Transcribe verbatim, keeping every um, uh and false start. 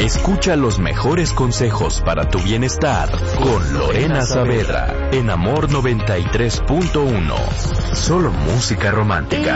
Escucha los mejores consejos para tu bienestar con Lorena Saavedra en Amor noventa y tres punto uno. Solo música romántica.